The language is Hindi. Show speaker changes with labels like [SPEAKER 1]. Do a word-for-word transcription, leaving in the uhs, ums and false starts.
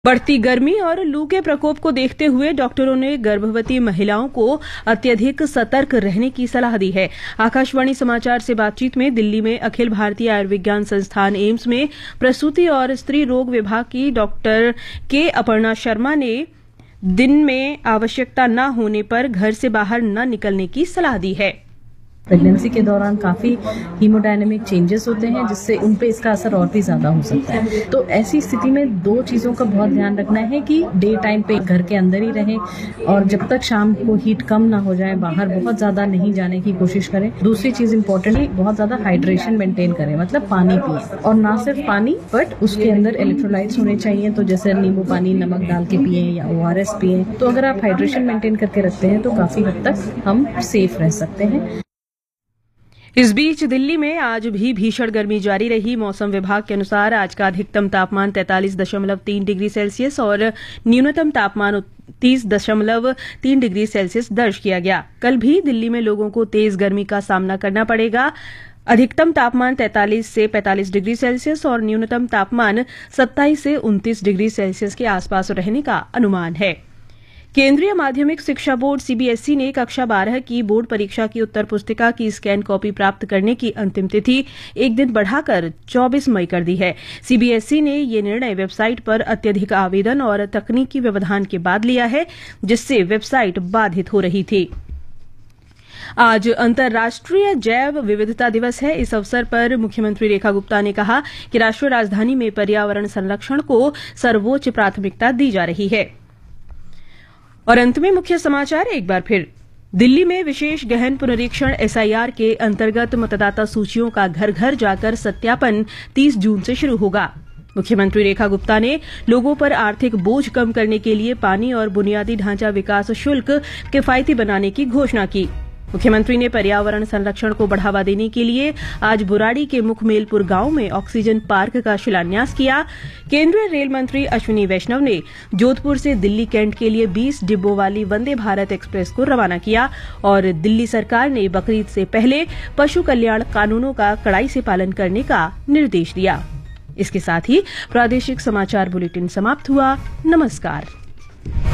[SPEAKER 1] बढ़ती गर्मी और लू के प्रकोप को देखते हुए डॉक्टरों ने गर्भवती महिलाओं को अत्यधिक सतर्क रहने की सलाह दी है। आकाशवाणी समाचार से बातचीत में दिल्ली में अखिल भारतीय आयुर्विज्ञान संस्थान एम्स में प्रसूति और स्त्री रोग विभाग की डॉक्टर के अपर्णा शर्मा ने दिन में आवश्यकता न होने पर घर से बाहर न निकलने की सलाह दी है।
[SPEAKER 2] प्रेगनेंसी के दौरान काफी हीमोडायनेमिक चेंजेस होते हैं जिससे उन पे इसका असर और भी ज्यादा हो सकता है। तो ऐसी स्थिति में दो चीजों का बहुत ध्यान रखना है कि डे टाइम पे घर के अंदर ही रहें और जब तक शाम को हीट कम ना हो जाए बाहर बहुत ज्यादा नहीं जाने की कोशिश करें। दूसरी चीज इम्पोर्टेंटली बहुत ज्यादा हाइड्रेशन मेंटेन करें, मतलब पानी पिए और ना सिर्फ पानी बट उसके अंदर इलेक्ट्रोलाइट्स होने चाहिए। तो जैसे नींबू पानी नमक डाल के पिए या ओ आर एस पिए। तो अगर आप हाइड्रेशन मेंटेन करके रखते हैं तो काफी हद तक हम सेफ रह सकते हैं।
[SPEAKER 1] इस बीच दिल्ली में आज भी भीषण गर्मी जारी रही। मौसम विभाग के अनुसार आज का अधिकतम तापमान तैंतालीस दशमलव तीन डिग्री सेल्सियस और न्यूनतम तापमान तीस दशमलव तीन डिग्री सेल्सियस दर्ज किया गया। कल भी दिल्ली में लोगों को तेज गर्मी का सामना करना पड़ेगा। अधिकतम तापमान तैंतालीस से पैंतालीस डिग्री सेल्सियस और न्यूनतम तापमान सत्ताईस से उनतीस डिग्री सेल्सियस के आसपास रहने का अनुमान है। केंद्रीय माध्यमिक शिक्षा बोर्ड सीबीएसई ने कक्षा बारह की बोर्ड परीक्षा की उत्तर पुस्तिका की स्कैन कॉपी प्राप्त करने की अंतिम तिथि एक दिन बढ़ाकर चौबीस मई कर दी है। सीबीएसई ने ये निर्णय वेबसाइट पर अत्यधिक आवेदन और तकनीकी व्यवधान के बाद लिया है, जिससे वेबसाइट बाधित हो रही थी। आज अंतर्राष्ट्रीय जैव विविधता दिवस है। इस अवसर पर मुख्यमंत्री रेखा गुप्ता ने कहा कि राष्ट्रीय राजधानी में पर्यावरण संरक्षण को सर्वोच्च प्राथमिकता दी जा रही है। और अंत में मुख्य समाचार एक बार फिर। दिल्ली में विशेष गहन पुनरीक्षण एसआईआर के अंतर्गत मतदाता सूचियों का घर घर जाकर सत्यापन तीस जून से शुरू होगा। मुख्यमंत्री रेखा गुप्ता ने लोगों पर आर्थिक बोझ कम करने के लिए पानी और बुनियादी ढांचा विकास शुल्क किफायती बनाने की घोषणा की। मुख्यमंत्री ने पर्यावरण संरक्षण को बढ़ावा देने के लिए आज बुराड़ी के मुखमेलपुर गांव में ऑक्सीजन पार्क का शिलान्यास किया। केंद्रीय रेल मंत्री अश्विनी वैष्णव ने जोधपुर से दिल्ली कैंट के लिए बीस डिब्बों वाली वंदे भारत एक्सप्रेस को रवाना किया और दिल्ली सरकार ने बकरीद से पहले पशु कल्याण कानूनों का कड़ाई से पालन करने का निर्देश दिया। इसके साथ ही प्रादेशिक समाचार बुलेटिन समाप्त हुआ। नमस्कार।